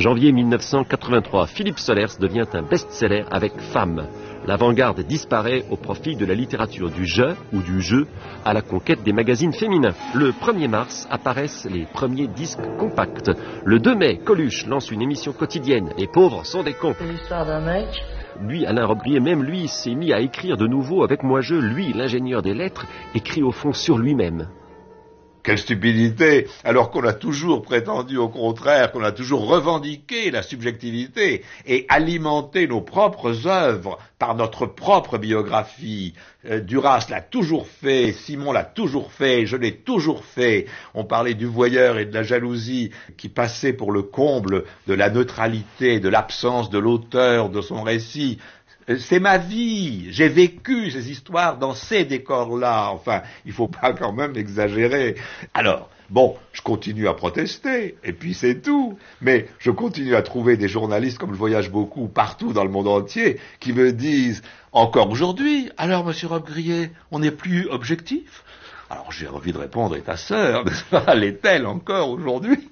Janvier 1983, Philippe Solers devient un best-seller avec Femme. L'avant-garde disparaît au profit de la littérature du jeu ou du jeu à la conquête des magazines féminins. Le 1er mars apparaissent les premiers disques compacts. Le 2 mai, Coluche lance une émission quotidienne. Les pauvres sont des cons. C'est l'histoire d'un mec. Lui, Alain Robbe-Grillet, même lui, s'est mis à écrire de nouveau avec moi-je. Lui, l'ingénieur des lettres, écrit au fond sur lui-même. Quelle stupidité, alors qu'on a toujours prétendu au contraire, qu'on a toujours revendiqué la subjectivité et alimenté nos propres œuvres par notre propre biographie. Duras l'a toujours fait, Simon l'a toujours fait, je l'ai toujours fait. On parlait du voyeur et de la jalousie qui passait pour le comble de la neutralité, de l'absence de l'auteur de son récit. C'est ma vie, j'ai vécu ces histoires dans ces décors-là, enfin, il faut pas quand même exagérer. Alors, bon, je continue à protester, et puis c'est tout, mais je continue à trouver des journalistes, comme je voyage beaucoup partout dans le monde entier, qui me disent, encore aujourd'hui, alors monsieur Robbe-Grillet, on n'est plus objectif ? Alors j'ai envie de répondre, et ta sœur, n'est-ce pas, l'est-elle encore aujourd'hui?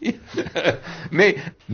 Mais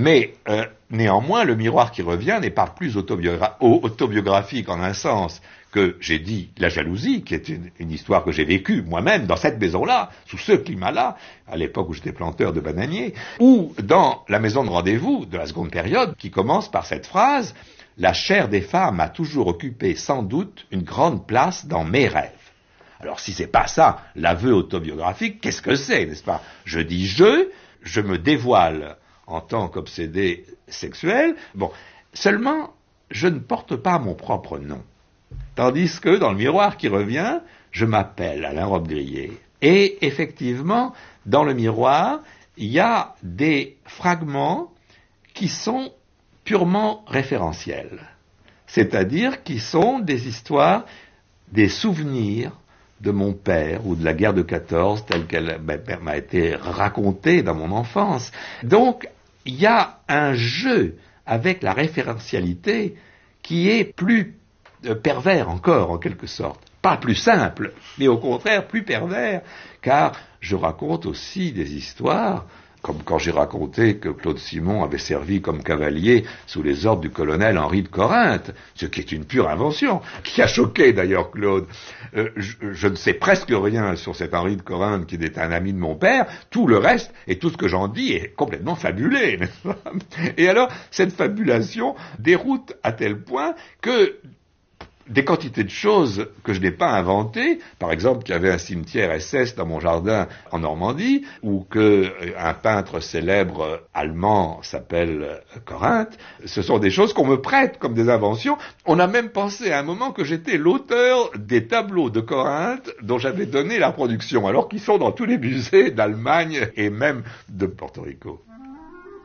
néanmoins, le miroir qui revient n'est pas plus autobiographique en un sens que j'ai dit la jalousie, qui est une histoire que j'ai vécue moi-même dans cette maison-là, sous ce climat-là, à l'époque où j'étais planteur de bananiers, ou dans la maison de rendez-vous de la seconde période, qui commence par cette phrase « La chair des femmes a toujours occupé sans doute une grande place dans mes rêves ». Alors si c'est pas ça, l'aveu autobiographique, qu'est-ce que c'est, n'est-ce pas? Je dis je me dévoile en tant qu'obsédé sexuel, bon, seulement je ne porte pas mon propre nom. Tandis que dans le miroir qui revient, je m'appelle Alain Robbe-Grillet. Et effectivement, dans le miroir, il y a des fragments qui sont purement référentiels. C'est-à-dire qui sont des histoires, des souvenirs de mon père ou de la guerre de 14 telle qu'elle m'a été racontée dans mon enfance. Donc, il y a un jeu avec la référentialité qui est plus pervers encore, en quelque sorte. Pas plus simple, mais au contraire plus pervers, car je raconte aussi des histoires, comme quand j'ai raconté que Claude Simon avait servi comme cavalier sous les ordres du colonel Henri de Corinthe, ce qui est une pure invention, qui a choqué d'ailleurs Claude. Je ne sais presque rien sur cet Henri de Corinthe qui est un ami de mon père, tout le reste et tout ce que j'en dis est complètement fabulé, n'est-ce pas ? Et alors, cette fabulation déroute à tel point que des quantités de choses que je n'ai pas inventées, par exemple qu'il y avait un cimetière SS dans mon jardin en Normandie, ou qu'un peintre célèbre allemand s'appelle Corinthe, ce sont des choses qu'on me prête comme des inventions. On a même pensé à un moment que j'étais l'auteur des tableaux de Corinthe dont j'avais donné la production, alors qu'ils sont dans tous les musées d'Allemagne et même de Porto Rico.